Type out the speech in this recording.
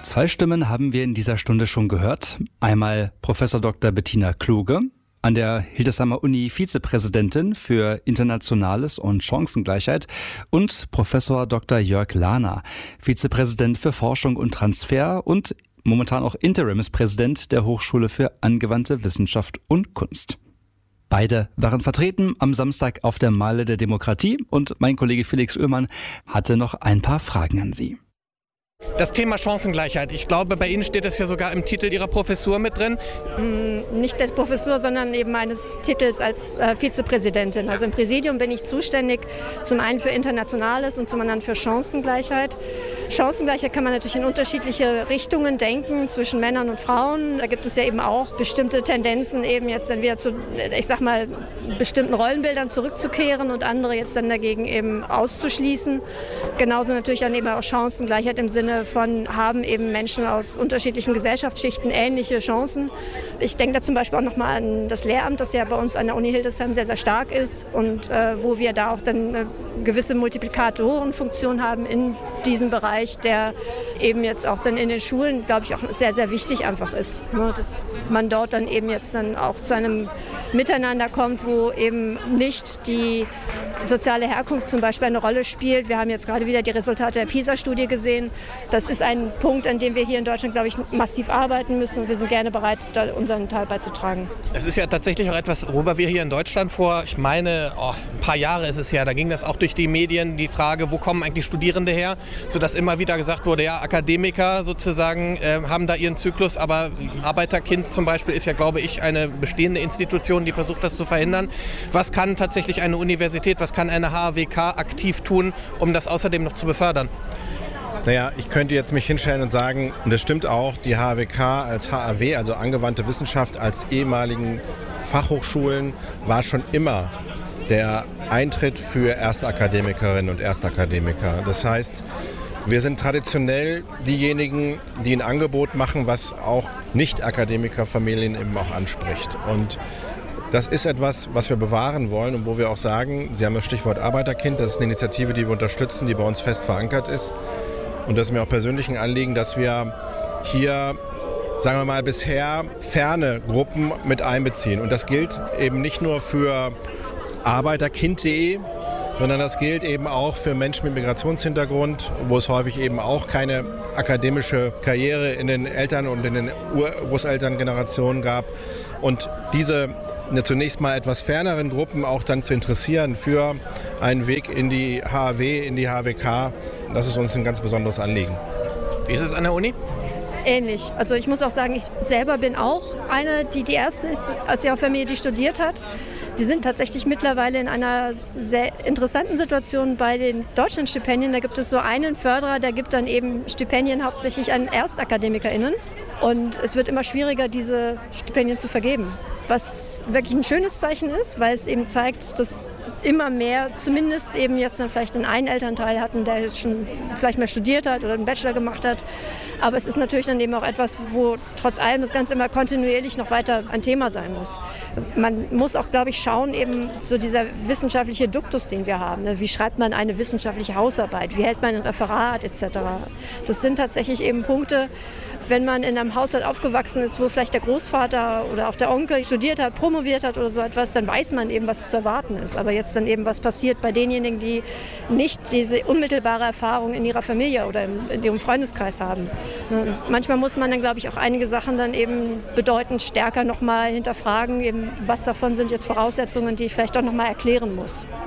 2 Stimmen haben wir in dieser Stunde schon gehört. Einmal Professor Dr. Bettina Kluge, an der Hildesheimer Uni Vizepräsidentin für Internationales und Chancengleichheit, und Professor Dr. Jörg Lahner, Vizepräsident für Forschung und Transfer und momentan auch Interimspräsident der Hochschule für angewandte Wissenschaft und Kunst. Beide waren vertreten am Samstag auf der Meile der Demokratie und mein Kollege Felix Oehlmann hatte noch ein paar Fragen an Sie. Das Thema Chancengleichheit, ich glaube, bei Ihnen steht es ja sogar im Titel Ihrer Professur mit drin. Nicht der Professur, sondern eben meines Titels als Vizepräsidentin. Also im Präsidium bin ich zuständig, zum einen für Internationales und zum anderen für Chancengleichheit. Chancengleichheit kann man natürlich in unterschiedliche Richtungen denken, zwischen Männern und Frauen. Da gibt es ja eben auch bestimmte Tendenzen, eben jetzt dann wieder zu, ich sag mal, bestimmten Rollenbildern zurückzukehren und andere jetzt dann dagegen eben auszuschließen. Genauso natürlich dann eben auch Chancengleichheit im Sinne von, haben eben Menschen aus unterschiedlichen Gesellschaftsschichten ähnliche Chancen. Ich denke da zum Beispiel auch nochmal an das Lehramt, das ja bei uns an der Uni Hildesheim sehr, sehr stark ist und wo wir da auch dann eine gewisse Multiplikatorenfunktion haben in diesem Bereich, der eben jetzt auch dann in den Schulen, glaube ich, auch sehr, sehr wichtig einfach ist. Dass man dort dann eben jetzt dann auch zu einem Miteinander kommt, wo eben nicht die soziale Herkunft zum Beispiel eine Rolle spielt. Wir haben jetzt gerade wieder die Resultate der PISA-Studie gesehen. Das ist ein Punkt, an dem wir hier in Deutschland, glaube ich, massiv arbeiten müssen und wir sind gerne bereit, da unseren Teil beizutragen. Es ist ja tatsächlich auch etwas, worüber wir hier in Deutschland vor, ich meine, ein paar Jahre ist es ja, da ging das auch durch die Medien, die Frage, wo kommen eigentlich Studierende her, sodass immer wieder gesagt wurde, ja, Akademiker sozusagen haben da ihren Zyklus, aber Arbeiterkind zum Beispiel ist ja, glaube ich, eine bestehende Institution, die versucht, das zu verhindern. Was kann tatsächlich eine Universität, was kann eine HAWK aktiv tun, um das außerdem noch zu befördern? Naja, ich könnte jetzt mich hinstellen und sagen, und das stimmt auch, die HAWK als HAW, also angewandte Wissenschaft, als ehemaligen Fachhochschulen, war schon immer der Eintritt für Erstakademikerinnen und Erstakademiker. Das heißt, wir sind traditionell diejenigen, die ein Angebot machen, was auch Nicht-Akademikerfamilien eben auch anspricht. Und das ist etwas, was wir bewahren wollen und wo wir auch sagen, Sie haben das Stichwort Arbeiterkind, das ist eine Initiative, die wir unterstützen, die bei uns fest verankert ist. Und das ist mir auch persönlich ein Anliegen, dass wir hier, sagen wir mal, bisher ferne Gruppen mit einbeziehen. Und das gilt eben nicht nur für arbeiterkind.de, sondern das gilt eben auch für Menschen mit Migrationshintergrund, wo es häufig eben auch keine akademische Karriere in den Eltern- und in den Urgroßelterngenerationen gab. Und diese zunächst mal etwas ferneren Gruppen auch dann zu interessieren für einen Weg in die HAW, in die HAWK, das ist uns ein ganz besonderes Anliegen. Wie ist es an der Uni? Ähnlich. Also ich muss auch sagen, ich selber bin auch eine, die erste ist aus ihrer Familie, die studiert hat. Wir sind tatsächlich mittlerweile in einer sehr interessanten Situation bei den Deutschlandstipendien. Da gibt es so einen Förderer, der gibt dann eben Stipendien hauptsächlich an ErstakademikerInnen. Und es wird immer schwieriger, diese Stipendien zu vergeben. Was wirklich ein schönes Zeichen ist, weil es eben zeigt, dass immer mehr, zumindest eben jetzt dann vielleicht einen Elternteil hatten, der jetzt schon vielleicht mal studiert hat oder einen Bachelor gemacht hat. Aber es ist natürlich dann eben auch etwas, wo trotz allem das Ganze immer kontinuierlich noch weiter ein Thema sein muss. Also man muss auch, glaube ich, schauen, eben so dieser wissenschaftliche Duktus, den wir haben. Ne? Wie schreibt man eine wissenschaftliche Hausarbeit? Wie hält man ein Referat etc.? Das sind tatsächlich eben Punkte, wenn man in einem Haushalt aufgewachsen ist, wo vielleicht der Großvater oder auch der Onkel studiert hat, promoviert hat oder so etwas, dann weiß man eben, was zu erwarten ist. Aber jetzt dann eben, was passiert bei denjenigen, die nicht diese unmittelbare Erfahrung in ihrer Familie oder in ihrem Freundeskreis haben. Und manchmal muss man dann, glaube ich, auch einige Sachen dann eben bedeutend stärker nochmal hinterfragen, eben, was davon sind jetzt Voraussetzungen, die ich vielleicht doch nochmal erklären muss.